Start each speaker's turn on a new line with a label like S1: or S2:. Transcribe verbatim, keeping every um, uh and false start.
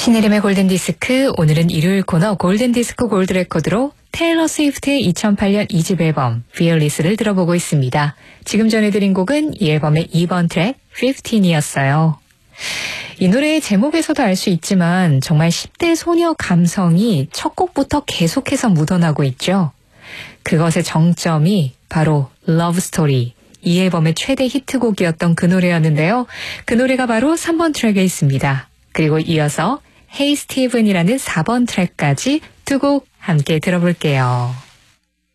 S1: 신혜림의 골든디스크, 오늘은 일요일 코너 골든디스크 골드레코드로 테일러 스위프트의 이천팔 년 이 집 앨범 Fearless를 들어보고 있습니다. 지금 전해드린 곡은 이 앨범의 이 번 트랙 십오이었어요. 이 노래의 제목에서도 알 수 있지만 정말 십 대 소녀 감성이 첫 곡부터 계속해서 묻어나고 있죠. 그것의 정점이 바로 Love Story, 이 앨범의 최대 히트곡이었던 그 노래였는데요. 그 노래가 바로 삼 번 트랙에 있습니다. 그리고 이어서 Hey Steven이라는 사 번 트랙까지 두 곡 함께 들어볼게요.